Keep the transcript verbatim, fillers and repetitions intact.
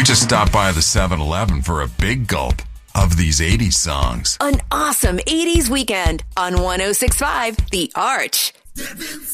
just stopped by the seven eleven for a big gulp of these eighties songs. An awesome eighties weekend on one oh six point five The Arch.